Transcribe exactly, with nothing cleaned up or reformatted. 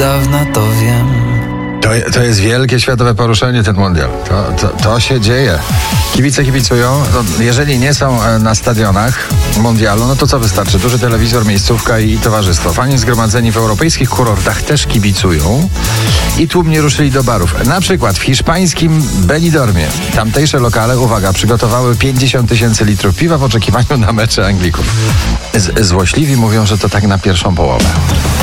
dawna to wiem. To, to jest wielkie światowe poruszenie, ten mundial. To, to, to się dzieje. Kibice kibicują. No, jeżeli nie są na stadionach mundialu, no to co wystarczy? Duży telewizor, miejscówka i towarzystwo. Fani zgromadzeni w europejskich kurortach też kibicują i tłumnie ruszyli do barów. Na przykład w hiszpańskim Benidormie. Tamtejsze lokale, uwaga, przygotowały pięćdziesiąt tysięcy litrów piwa w oczekiwaniu na mecze Anglików. Z- złośliwi mówią, że to tak na pierwszą połowę.